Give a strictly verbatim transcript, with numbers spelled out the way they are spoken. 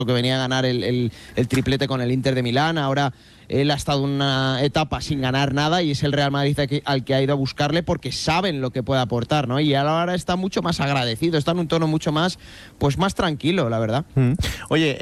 que venía a ganar el, el, el triplete con el Inter de Milán. Ahora él ha estado una etapa sin ganar nada y es el Real Madrid al que ha ido a buscarle porque saben lo que puede aportar, ¿no? Y ahora está mucho más agradecido, está en un tono mucho más, pues más tranquilo, la verdad. Mm. Oye,